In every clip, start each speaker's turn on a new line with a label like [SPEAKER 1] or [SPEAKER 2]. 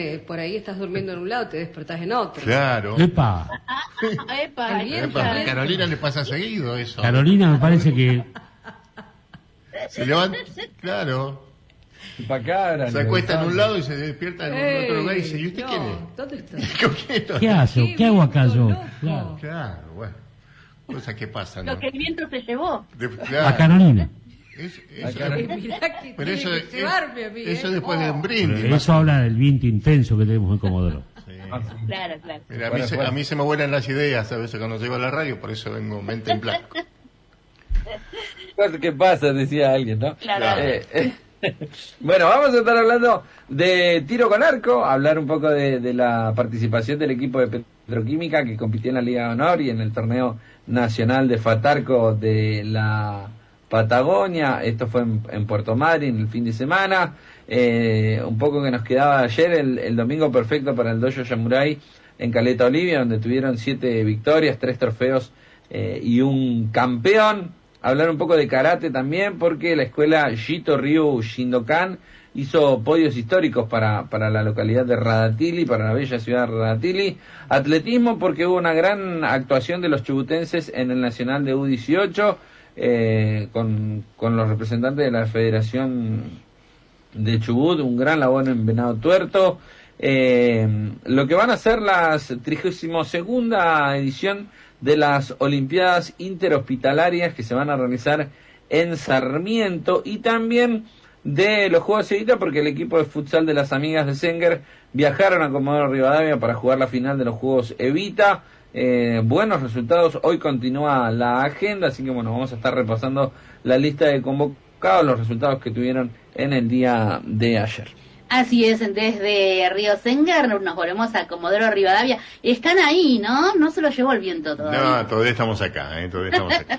[SPEAKER 1] por ahí estás durmiendo en un lado, te despertás en otro.
[SPEAKER 2] Claro.
[SPEAKER 3] ¡Epa!
[SPEAKER 2] A Carolina le pasa seguido eso.
[SPEAKER 3] Carolina me parece que...
[SPEAKER 2] Se levanta, claro. Se acuesta en un lado y se despierta en otro lugar y dice, ¿y usted quién es?
[SPEAKER 1] ¿Dónde está?
[SPEAKER 3] ¿Qué hace? ¿Qué hago acá yo?
[SPEAKER 2] Claro, bueno. Cosas que pasan, ¿no?
[SPEAKER 4] Lo que el viento se llevó.
[SPEAKER 2] Claro.
[SPEAKER 3] A Carolina.
[SPEAKER 2] Pero eso es después de un
[SPEAKER 3] Pero
[SPEAKER 2] brindis.
[SPEAKER 3] eso habla del viento intenso que tenemos en Comodoro.
[SPEAKER 2] Sí.
[SPEAKER 4] Claro.
[SPEAKER 2] Mira, a mí se me vuelan las ideas a veces cuando llego a la radio, por eso vengo mente en blanco.
[SPEAKER 5] ¿Qué pasa? Decía alguien, ¿no?
[SPEAKER 4] Claro.
[SPEAKER 5] Bueno, vamos a estar hablando de tiro con arco, hablar un poco de la participación del equipo de Petroquímica que compitió en la Liga de Honor y en el torneo nacional de Fatarco de la Patagonia. Esto fue en Puerto Madryn el fin de semana. Un poco que nos quedaba ayer, el domingo perfecto para el Dojo Yamurai en Caleta Olivia, donde tuvieron 7 victorias, 3 trofeos y un campeón. Hablar un poco de karate también, porque la escuela Jito Ryu Shindokan hizo podios históricos para la localidad de Radatili, para la bella ciudad de Radatili. Atletismo, porque hubo una gran actuación de los chubutenses en el Nacional de U18, con los representantes de la Federación de Chubut, un gran labor en Venado Tuerto. Lo que van a ser las 32ª edición de las Olimpiadas Interhospitalarias que se van a realizar en Sarmiento, y también de los Juegos Evita, porque el equipo de futsal de las amigas de Senger viajaron a Comodoro Rivadavia para jugar la final de los Juegos Evita. Buenos resultados, hoy continúa la agenda, así que bueno, vamos a estar repasando la lista de convocados, los resultados que tuvieron en el día de ayer.
[SPEAKER 4] Así es, desde Río Senger nos volvemos a Comodoro Rivadavia. Están ahí, ¿no? No se lo llevó el viento todavía.
[SPEAKER 2] No, todavía estamos acá, todavía estamos acá.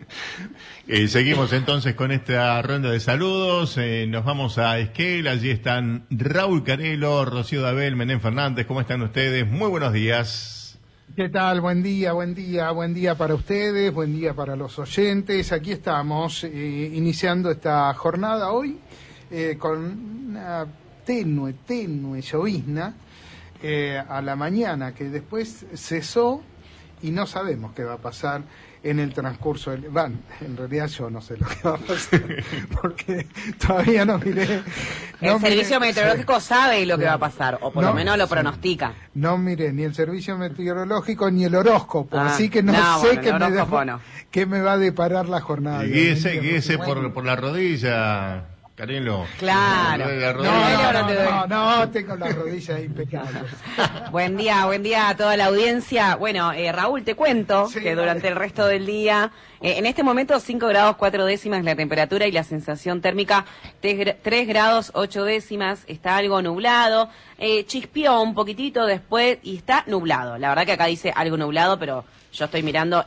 [SPEAKER 2] Seguimos entonces con esta ronda de saludos. Nos vamos a Esquel, allí están Raúl Carelo, Rocío Dabel, Menem Fernández. ¿Cómo están ustedes? Muy buenos días.
[SPEAKER 6] ¿Qué tal? Buen día para ustedes, buen día para los oyentes. Aquí estamos iniciando esta jornada hoy con una tenue llovizna a la mañana, que después cesó y no sabemos qué va a pasar en el transcurso del... en realidad yo no sé lo que va a pasar porque todavía no miré.
[SPEAKER 7] El servicio meteorológico sabe lo que va a pasar, o por lo menos lo pronostica.
[SPEAKER 6] No miré ni el servicio meteorológico ni el horóscopo, así que no sé qué me va a deparar la jornada.
[SPEAKER 2] Y guíese por la rodilla, Carelo.
[SPEAKER 7] Claro.
[SPEAKER 6] No, tengo las rodillas impecables.
[SPEAKER 7] Buen día a toda la audiencia. Bueno, Raúl, te cuento que durante el resto del día, en este momento 5 grados 4 décimas la temperatura y la sensación térmica 3 grados 8 décimas, está algo nublado, chispeó un poquitito después y está nublado. La verdad que acá dice algo nublado, pero yo estoy mirando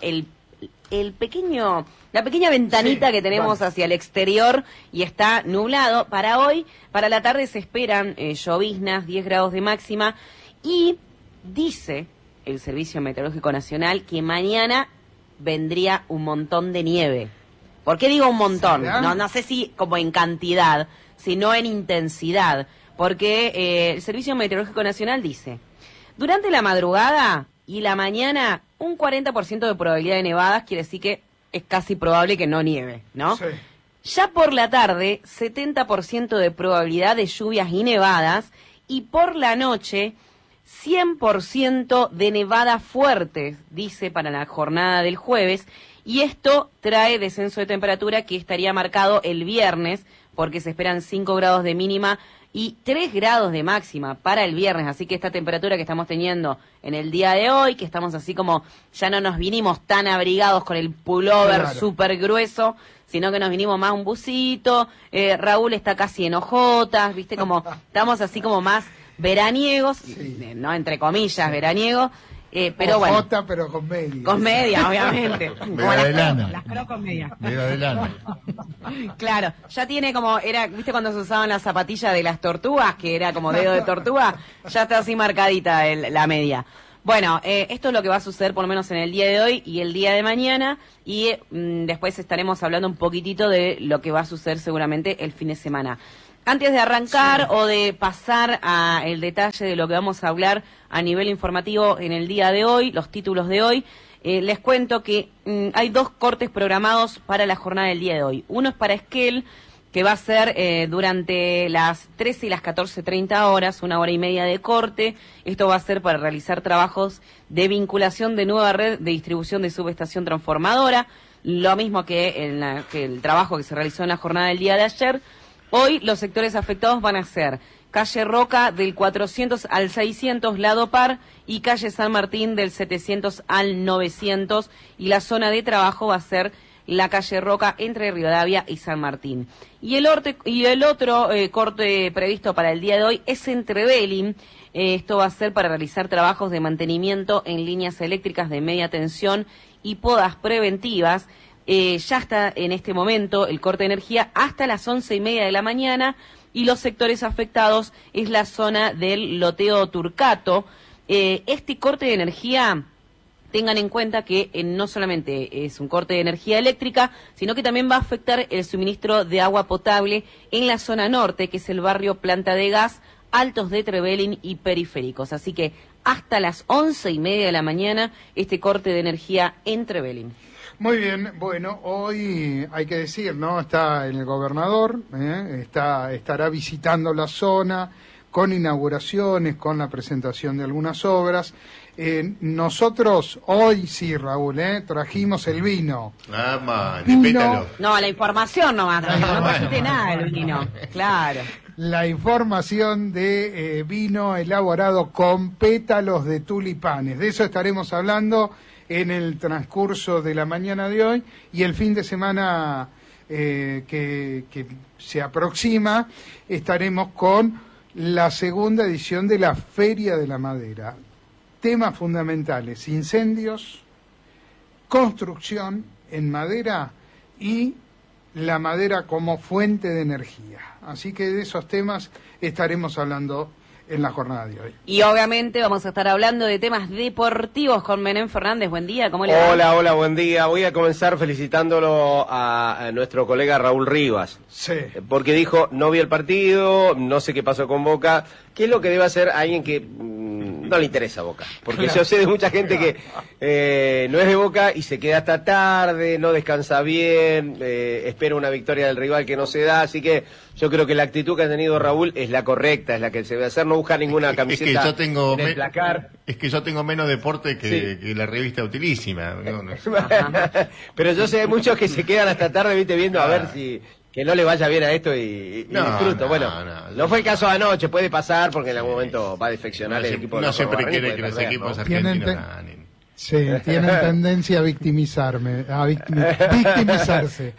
[SPEAKER 7] la pequeña ventanita que tenemos hacia el exterior y está nublado. Para hoy, para la tarde se esperan lloviznas, 10 grados de máxima, y dice el Servicio Meteorológico Nacional que mañana vendría un montón de nieve. ¿Por qué digo un montón? No sé si como en cantidad, sino en intensidad, porque el Servicio Meteorológico Nacional dice, durante la madrugada y la mañana, un 40% de probabilidad de nevadas, quiere decir que es casi probable que no nieve, ¿no? Sí. Ya por la tarde, 70% de probabilidad de lluvias y nevadas, y por la noche, 100% de nevadas fuertes, dice, para la jornada del jueves, y esto trae descenso de temperatura que estaría marcado el viernes, porque se esperan 5 grados de mínima y 3 grados de máxima para el viernes, así que esta temperatura que estamos teniendo en el día de hoy, que estamos así como, ya no nos vinimos tan abrigados con el pullover súper grueso, sino que nos vinimos más un busito, Raúl está casi en ojotas, viste, como estamos así como más veraniegos, no entre comillas veraniegos, pero bueno.
[SPEAKER 6] Ojota, pero con media.
[SPEAKER 7] Con media, obviamente.
[SPEAKER 2] Media de lana.
[SPEAKER 7] Las creo con media.
[SPEAKER 2] Media de lana.
[SPEAKER 7] Claro, ya tiene como, viste cuando se usaban las zapatillas de las tortugas, que era como dedo de tortuga, ya está así marcadita la media. Bueno, esto es lo que va a suceder por lo menos en el día de hoy y el día de mañana, y después estaremos hablando un poquitito de lo que va a suceder seguramente el fin de semana. Antes de arrancar o de pasar a el detalle de lo que vamos a hablar a nivel informativo en el día de hoy, los títulos de hoy, les cuento que hay 2 cortes programados para la jornada del día de hoy. Uno es para Esquel, que va a ser durante las 13 y las 14:30 horas, 1 hora y media de corte. Esto va a ser para realizar trabajos de vinculación de nueva red de distribución de subestación transformadora, lo mismo que el trabajo que se realizó en la jornada del día de ayer. Hoy los sectores afectados van a ser calle Roca del 400 al 600, lado par, y calle San Martín del 700 al 900, y la zona de trabajo va a ser la calle Roca entre Rivadavia y San Martín. Y el otro corte previsto para el día de hoy es entre Belín. Esto va a ser para realizar trabajos de mantenimiento en líneas eléctricas de media tensión y podas preventivas. Ya está en este momento el corte de energía hasta las 11:30 de la mañana, y los sectores afectados es la zona del loteo Turcato. Este corte de energía, tengan en cuenta que no solamente es un corte de energía eléctrica, sino que también va a afectar el suministro de agua potable en la zona norte, que es el barrio Planta de Gas, Altos de Trevelin y Periféricos. Así que hasta las 11:30 de la mañana este corte de energía en Trevelin.
[SPEAKER 6] Muy bien, bueno, hoy hay que decir, ¿no? Está el gobernador, estará visitando la zona con inauguraciones, con la presentación de algunas obras. Nosotros hoy sí, Raúl, trajimos el vino.
[SPEAKER 2] Pétalo.
[SPEAKER 7] No, la información nomás, no trajiste nada del vino, claro.
[SPEAKER 6] La información de vino elaborado con pétalos de tulipanes. De eso estaremos hablando en el transcurso de la mañana de hoy, y el fin de semana que se aproxima estaremos con la segunda edición de la Feria de la Madera. Temas fundamentales: incendios, construcción en madera y la madera como fuente de energía. Así que de esos temas estaremos hablando en la jornada de hoy.
[SPEAKER 7] Y obviamente vamos a estar hablando de temas deportivos con Menem Fernández. Buen día, ¿cómo le va?
[SPEAKER 8] Hola, buen día. Voy a comenzar felicitándolo a nuestro colega Raúl Rivas.
[SPEAKER 6] Sí.
[SPEAKER 8] Porque dijo, no vi el partido, no sé qué pasó con Boca. ¿Qué es lo que debe hacer alguien que no le interesa Boca? Porque yo sé de mucha gente que no es de Boca y se queda hasta tarde, no descansa bien, espera una victoria del rival que no se da. Así que yo creo que la actitud que ha tenido Raúl es la correcta, es la que se debe hacer. No busca ninguna camiseta
[SPEAKER 2] es que yo tengo
[SPEAKER 8] en el placar.
[SPEAKER 2] Es que yo tengo menos deporte que la revista Utilísima.
[SPEAKER 8] Pero yo sé de muchos que se quedan hasta tarde, viste, viendo a ver si que no le vaya bien a esto y disfruto. No fue el caso de anoche, puede pasar porque en algún momento va a defeccionar el equipo de
[SPEAKER 2] no siempre quiere que los equipos argentinos ganen.
[SPEAKER 6] Sí, tienen tendencia a victimizarse.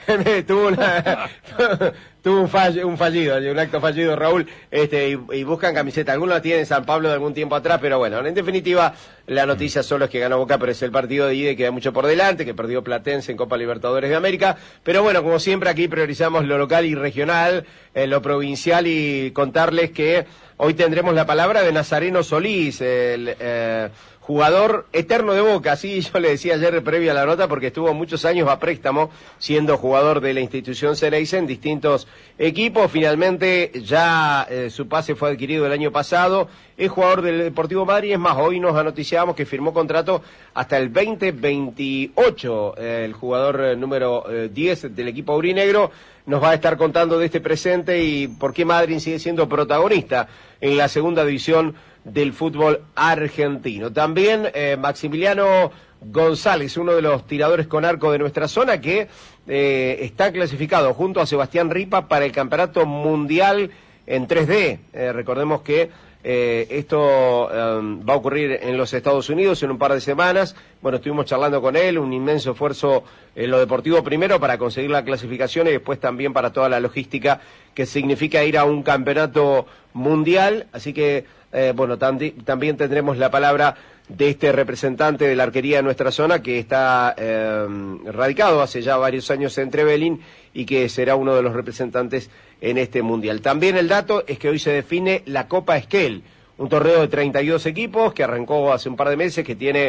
[SPEAKER 8] Tuvo un acto fallido, Raúl, y buscan camiseta. Algunos la tienen en San Pablo de algún tiempo atrás, pero bueno, en definitiva, la noticia solo es que ganó Boca, pero es el partido de ida y queda mucho por delante, que perdió Platense en Copa Libertadores de América. Pero bueno, como siempre, aquí priorizamos lo local y regional, lo provincial, y contarles que hoy tendremos la palabra de Nazareno Solís, el jugador eterno de Boca. Así yo le decía ayer previo a la nota, porque estuvo muchos años a préstamo siendo jugador de la institución Xereyce en distintos equipos. Finalmente ya su pase fue adquirido el año pasado. Es jugador del Deportivo Madrid. Es más, hoy nos anoticiábamos que firmó contrato hasta el 2028. El jugador número 10 del equipo aurinegro nos va a estar contando de este presente y por qué Madrid sigue siendo protagonista en la segunda división del fútbol argentino. También Maximiliano González, uno de los tiradores con arco de nuestra zona, que está clasificado junto a Sebastián Ripa para el Campeonato Mundial en 3D. Recordemos que esto va a ocurrir en los Estados Unidos en un par de semanas. Bueno, estuvimos charlando con él, un inmenso esfuerzo en lo deportivo primero para conseguir la clasificación y después también para toda la logística que significa ir a un campeonato mundial. Así que bueno, también tendremos la palabra de este representante de la arquería de nuestra zona, que está radicado hace ya varios años en Trevelin y que será uno de los representantes en este mundial. También el dato es que hoy se define la Copa Esquel, un torneo de 32 equipos que arrancó hace un par de meses, que tiene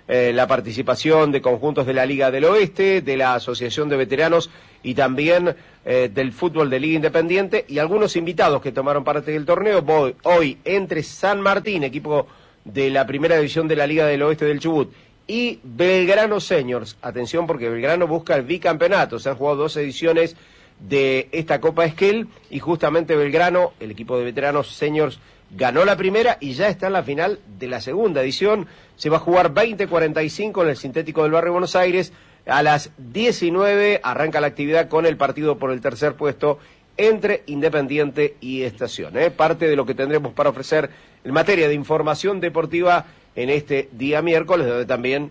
[SPEAKER 8] la participación de conjuntos de la Liga del Oeste, de la Asociación de Veteranos y también del fútbol de Liga Independiente y algunos invitados que tomaron parte del torneo. Hoy entre San Martín, equipo de la primera división de la Liga del Oeste del Chubut, y Belgrano Seniors. Atención porque Belgrano busca el bicampeonato. Se han jugado 2 ediciones de esta Copa Esquel y justamente Belgrano, el equipo de veteranos seniors, ganó la primera y ya está en la final de la segunda edición. Se va a jugar 20:45 en el sintético del barrio Buenos Aires. A las 19 arranca la actividad con el partido por el tercer puesto entre Independiente y Estación. Parte de lo que tendremos para ofrecer en materia de información deportiva en este día miércoles, donde también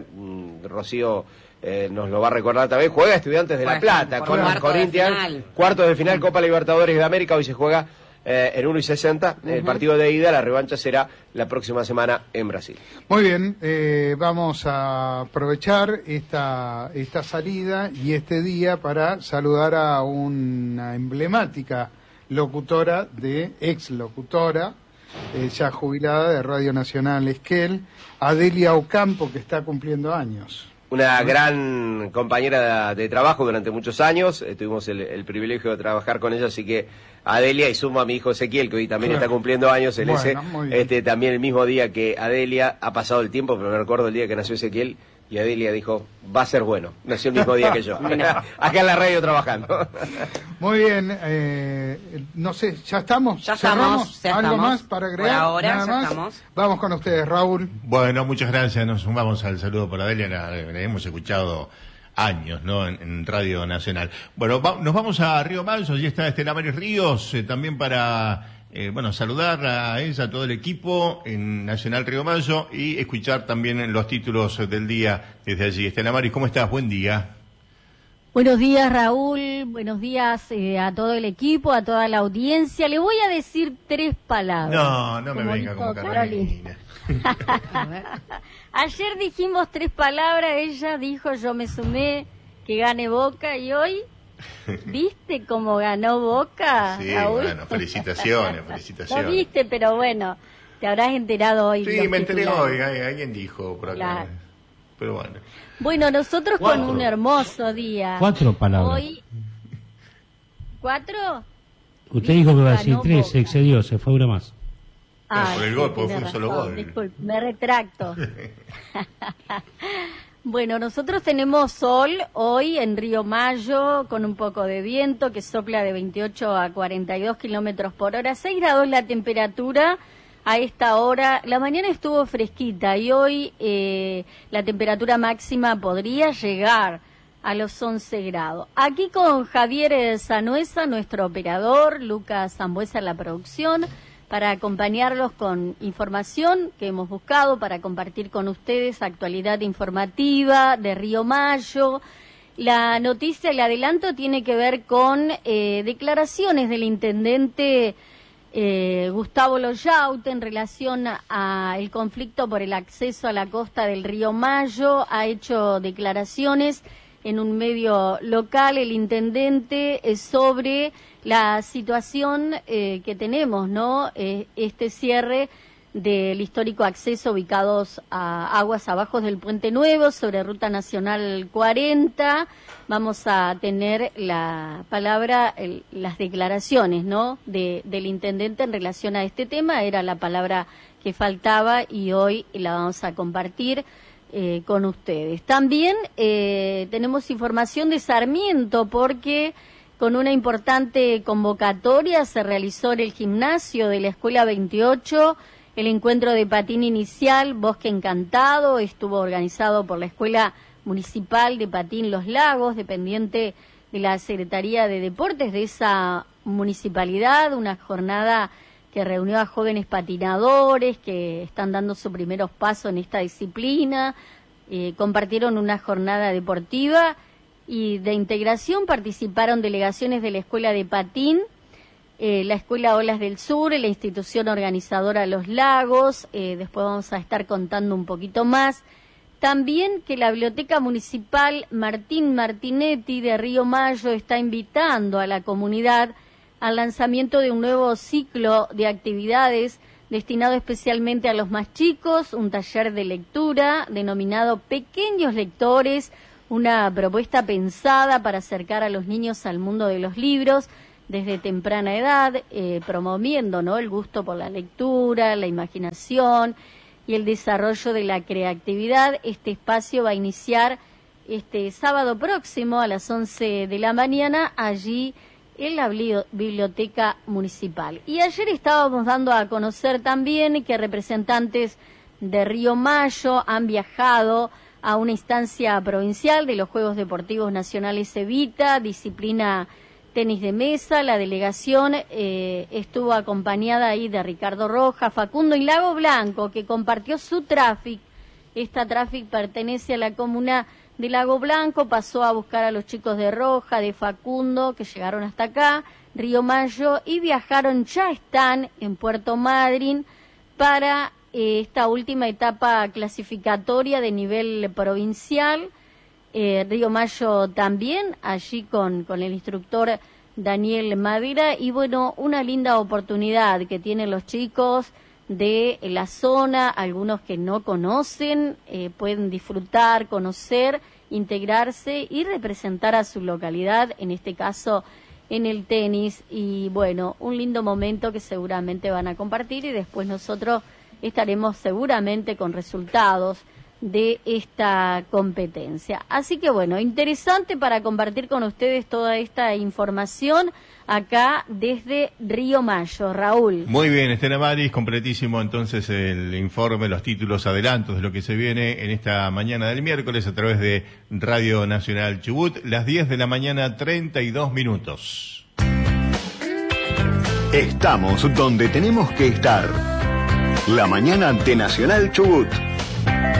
[SPEAKER 8] Rocío nos lo va a recordar también, juega Estudiantes de La Plata con los Corinthians, cuartos de final Copa Libertadores de América. Hoy se juega en 1:60, el partido de ida. La revancha será la próxima semana en Brasil.
[SPEAKER 6] Muy bien, vamos a aprovechar esta salida y este día para saludar a una emblemática locutora, ex locutora, ya jubilada de Radio Nacional Esquel, Adelia Ocampo, que está cumpliendo años.
[SPEAKER 8] Una gran compañera de trabajo durante muchos años, tuvimos el privilegio de trabajar con ella, así que Adelia, y sumo a mi hijo Ezequiel, que hoy también está cumpliendo años, también el mismo día que Adelia. Ha pasado el tiempo, pero me recuerdo el día que nació Ezequiel, y Adelia dijo, va a ser bueno. Nació el mismo día que yo. Acá en la radio trabajando.
[SPEAKER 6] Muy bien, no sé, ¿ya estamos?
[SPEAKER 7] Ya estamos.
[SPEAKER 6] ¿Algo más para agregar?
[SPEAKER 7] Por ahora
[SPEAKER 6] Nada
[SPEAKER 7] ya
[SPEAKER 6] más.
[SPEAKER 7] estamos.
[SPEAKER 6] Vamos con ustedes, Raúl.
[SPEAKER 2] Bueno, muchas gracias. Nos sumamos al saludo por Adelia. La hemos escuchado años, ¿no? En Radio Nacional. Bueno, nos vamos a Río Mayo. Allí está Estela Maris Ríos, también para saludar a ella, a todo el equipo en Nacional Río Mayo y escuchar también los títulos del día desde allí. Estela Maris, ¿cómo estás? Buen día.
[SPEAKER 9] Buenos días, Raúl. Buenos días a todo el equipo, a toda la audiencia. Le voy a decir 3 palabras.
[SPEAKER 2] No me venga como Carolina.
[SPEAKER 9] Ayer dijimos 3 palabras, ella dijo, yo me sumé, que gane Boca, y hoy, ¿viste cómo ganó Boca,
[SPEAKER 2] Sí,
[SPEAKER 9] Raúl?
[SPEAKER 2] bueno, felicitaciones.
[SPEAKER 9] Lo viste, pero bueno, te habrás enterado hoy.
[SPEAKER 2] Sí, me enteré hoy, alguien dijo por acá.
[SPEAKER 9] Claro.
[SPEAKER 2] Pero bueno.
[SPEAKER 9] Bueno, nosotros
[SPEAKER 3] 4.
[SPEAKER 9] con un hermoso día.
[SPEAKER 3] 4 palabras.
[SPEAKER 9] Hoy, 4.
[SPEAKER 3] Usted dijo que iba a decir
[SPEAKER 9] Ganó
[SPEAKER 3] 3,
[SPEAKER 9] Boca.
[SPEAKER 3] se excedió, se fue una más.
[SPEAKER 2] Por el gol, porque fue
[SPEAKER 9] tiene
[SPEAKER 2] un solo
[SPEAKER 9] razón,
[SPEAKER 2] gol.
[SPEAKER 9] disculpe, me retracto. Bueno, nosotros tenemos sol hoy en Río Mayo, con un poco de viento que sopla de 28 a 42 kilómetros por hora, 6 grados la temperatura a esta hora. La mañana estuvo fresquita y hoy la temperatura máxima podría llegar a los 11 grados. Aquí con Javier Sanuesa, nuestro operador, Lucas Zambuesa en la producción, para acompañarlos con información que hemos buscado para compartir con ustedes, actualidad informativa de Río Mayo. La noticia, el adelanto, tiene que ver con declaraciones del intendente Gustavo Loyaute en relación al conflicto por el acceso a la costa del Río Mayo. Ha hecho declaraciones en un medio local el intendente sobre la situación que tenemos, ¿no? Este cierre del histórico acceso ubicados a aguas abajo del Puente Nuevo sobre Ruta Nacional 40. Vamos a tener la palabra, las declaraciones, ¿no? Del intendente en relación a este tema. Era la palabra que faltaba y hoy la vamos a compartir con ustedes. También tenemos información de Sarmiento porque con una importante convocatoria se realizó en el gimnasio de la Escuela 28 el encuentro de patín inicial Bosque Encantado. Estuvo organizado por la Escuela Municipal de Patín Los Lagos, dependiente de la Secretaría de Deportes de esa municipalidad, una jornada que reunió a jóvenes patinadores que están dando sus primeros pasos en esta disciplina. Compartieron una jornada deportiva y de integración. Participaron delegaciones de la Escuela de Patín, la Escuela Olas del Sur, la institución organizadora Los Lagos. Después vamos a estar contando un poquito más. También que la Biblioteca Municipal Martín Martinetti de Río Mayo está invitando a la comunidad al lanzamiento de un nuevo ciclo de actividades destinado especialmente a los más chicos, un taller de lectura denominado Pequeños Lectores, una propuesta pensada para acercar a los niños al mundo de los libros desde temprana edad, promoviendo, ¿no?, el gusto por la lectura, la imaginación y el desarrollo de la creatividad. Este espacio va a iniciar este sábado próximo a las 11 de la mañana allí en la biblioteca municipal. Y ayer estábamos dando a conocer también que representantes de Río Mayo han viajado a una instancia provincial de los Juegos Deportivos Nacionales Evita, disciplina tenis de mesa. La delegación estuvo acompañada ahí de Ricardo Rojas, Facundo y Lago Blanco, que compartió su tráfico. Esta tráfico pertenece a la comuna de Lago Blanco, pasó a buscar a los chicos de Roja, de Facundo, que llegaron hasta acá, Río Mayo, y viajaron, ya están en Puerto Madryn para esta última etapa clasificatoria de nivel provincial. Río Mayo también, allí con el instructor Daniel Madera, y bueno, una linda oportunidad que tienen los chicos de la zona, algunos que no conocen, pueden disfrutar, conocer, integrarse y representar a su localidad, en este caso en el tenis, y bueno, un lindo momento que seguramente van a compartir, y después nosotros estaremos seguramente con resultados de esta competencia. Así que bueno, interesante para compartir con ustedes toda esta información acá desde Río Mayo. Raúl.
[SPEAKER 2] Muy bien, Estela Maris, completísimo entonces el informe, los títulos, adelantos de lo que se viene en esta mañana del miércoles a través de Radio Nacional Chubut, las 10 de la mañana, 32 minutos.
[SPEAKER 10] Estamos donde tenemos que estar. La mañana de Nacional Chubut.